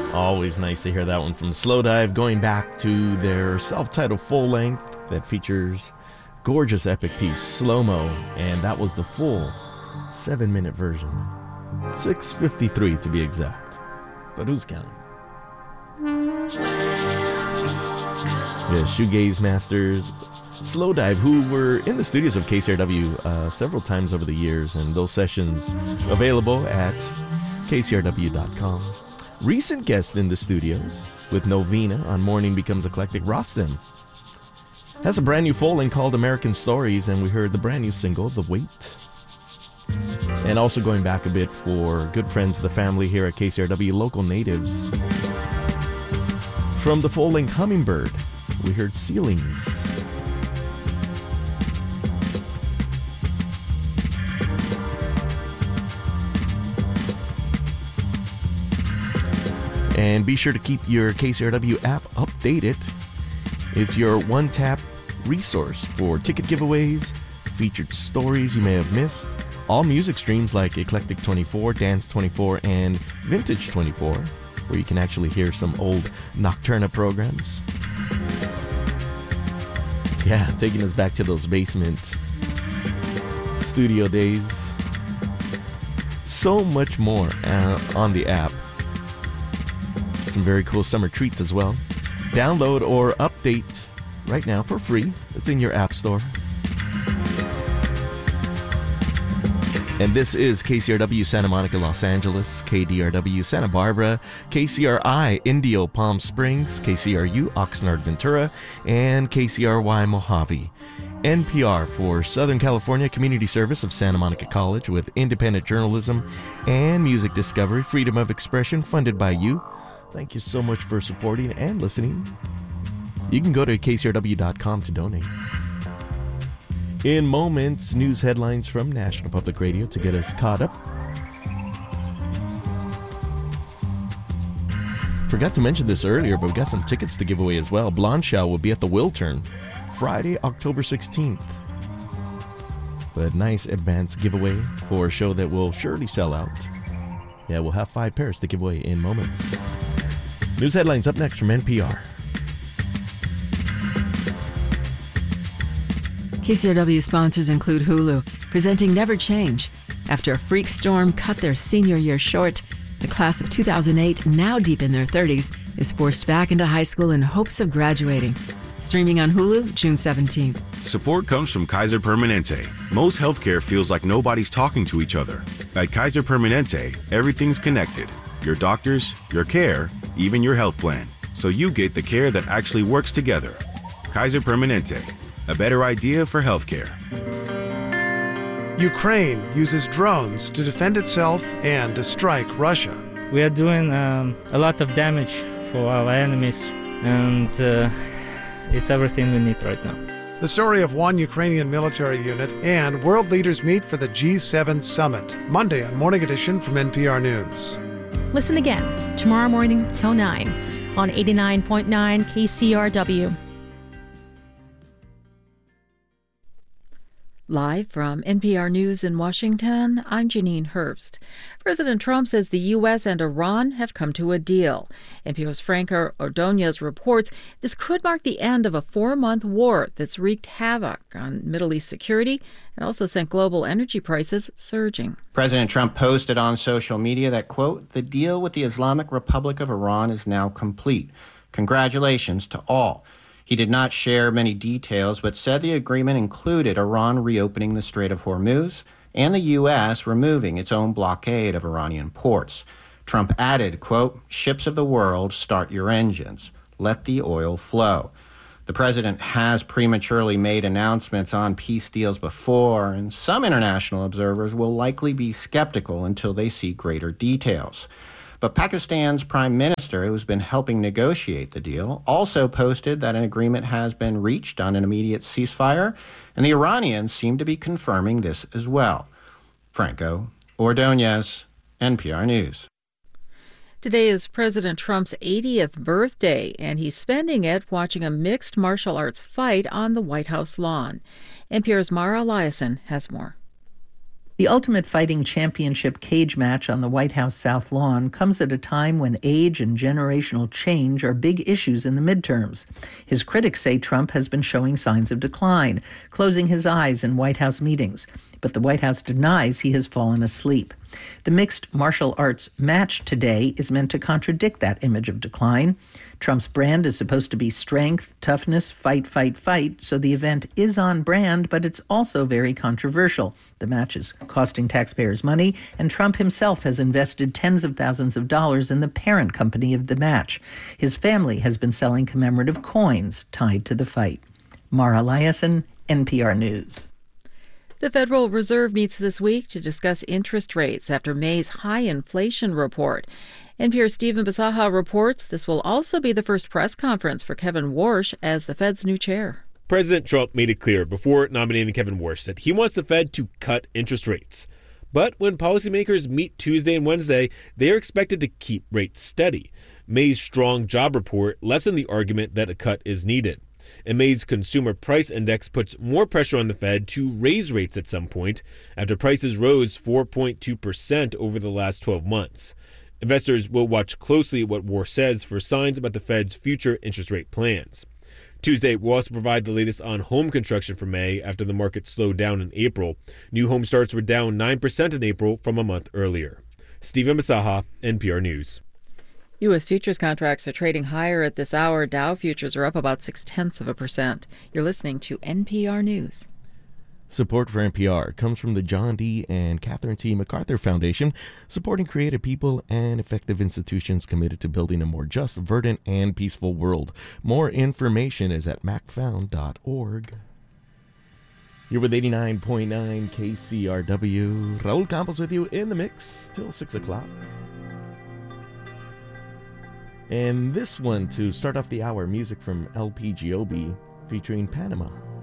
Always nice to hear that one from Slowdive, going back to their self-titled full-length that features gorgeous epic piece, Slow Mo, and that was the full 7-minute version. 6:53 to be exact. But who's counting? Yeah, Shoegaze Masters, Slowdive, who were in the studios of KCRW several times over the years, and those sessions available at kcrw.com. Recent guest in the studios with Novena on Morning Becomes Eclectic, Rostam has a brand new full-length called American Stories, and we heard the brand new single, The Wait. And also going back a bit for good friends of the family here at KCRW, Local Natives. From the full-length Hummingbird, we heard Ceilings. And be sure to keep your KCRW app updated. It's your one-tap resource for ticket giveaways, featured stories you may have missed, all music streams like Eclectic 24, Dance 24, and Vintage 24, where you can actually hear some old Nocturna programs. Yeah, taking us back to those basement studio days. So much more on the app. Some very cool summer treats as well. Download or update right now for free. It's in your app store. And this is KCRW Santa Monica, Los Angeles, KDRW Santa Barbara, KCRI Indio Palm Springs, KCRU Oxnard Ventura, and KCRY Mojave. NPR for Southern California Community Service of Santa Monica College, with independent journalism and music discovery, freedom of expression, funded by you. Thank you so much for supporting and listening. You can go to kcrw.com to donate. In moments, news headlines from National Public Radio to get us caught up. Forgot to mention this earlier, but we got some tickets to give away as well. Blonde will be at the Wiltern Friday, October 16th. But nice advance giveaway for a show that will surely sell out. Yeah, we'll have 5 pairs to give away in moments. News headlines up next from NPR. KCRW sponsors include Hulu, presenting Never Change. After a freak storm cut their senior year short, the class of 2008, now deep in their 30s, is forced back into high school in hopes of graduating. Streaming on Hulu, June 17th. Support comes from Kaiser Permanente. Most healthcare feels like nobody's talking to each other. At Kaiser Permanente, everything's connected. Your doctors, your care, even your health plan. So you get the care that actually works together. Kaiser Permanente, a better idea for healthcare. Ukraine uses drones to defend itself and to strike Russia. We are doing a lot of damage for our enemies, and it's everything we need right now. The story of one Ukrainian military unit, and world leaders meet for the G7 summit. Monday on Morning Edition from NPR News. Listen again tomorrow morning till 9 on 89.9 KCRW. Live from NPR News in Washington, I'm Janine Herbst. President Trump says the U.S. and Iran have come to a deal. NPR's Franca Ordonez reports this could mark the end of a 4-month war that's wreaked havoc on Middle East security and also sent global energy prices surging. President Trump posted on social media that, quote, "The deal with the Islamic Republic of Iran is now complete. Congratulations to all." He did not share many details, but said the agreement included Iran reopening the Strait of Hormuz and the U.S. removing its own blockade of Iranian ports. Trump added, quote, "Ships of the world, start your engines. Let the oil flow." The president has prematurely made announcements on peace deals before, and some international observers will likely be skeptical until they see greater details. But Pakistan's prime minister, who's been helping negotiate the deal, also posted that an agreement has been reached on an immediate ceasefire, and the Iranians seem to be confirming this as well. Franco Ordonez, NPR News. Today is President Trump's 80th birthday, and he's spending it watching a mixed martial arts fight on the White House lawn. NPR's Mara Eliason has more. The Ultimate Fighting Championship cage match on the White House South Lawn comes at a time when age and generational change are big issues in the midterms. His critics say Trump has been showing signs of decline, closing his eyes in White House meetings. But the White House denies he has fallen asleep. The mixed martial arts match today is meant to contradict that image of decline. Trump's brand is supposed to be strength, toughness, fight, fight, fight, so the event is on brand, but it's also very controversial. The match is costing taxpayers money, and Trump himself has invested tens of thousands of dollars in the parent company of the match. His family has been selling commemorative coins tied to the fight. Mara Liasson, NPR News. The Federal Reserve meets this week to discuss interest rates after May's high inflation report. NPR's Stephen Bisaha reports this will also be the first press conference for Kevin Warsh as the Fed's new chair. President Trump made it clear before nominating Kevin Warsh that he wants the Fed to cut interest rates. But when policymakers meet Tuesday and Wednesday, they are expected to keep rates steady. May's strong job report lessened the argument that a cut is needed. And May's Consumer Price Index puts more pressure on the Fed to raise rates at some point after prices rose 4.2% over the last 12 months. Investors will watch closely what Warsh says for signs about the Fed's future interest rate plans. Tuesday will also provide the latest on home construction for May after the market slowed down in April. New home starts were down 9% in April from a month earlier. Stephen Bisaha, NPR News. U.S. futures contracts are trading higher at this hour. Dow futures are up about 0.6%. You're listening to NPR News. Support for NPR comes from the John D. and Catherine T. MacArthur Foundation, supporting creative people and effective institutions committed to building a more just, verdant, and peaceful world. More information is at macfound.org. You're with 89.9 KCRW. Raul Campos with you in the mix till 6 o'clock. And this one, to start off the hour, music from LPGOB featuring Panama.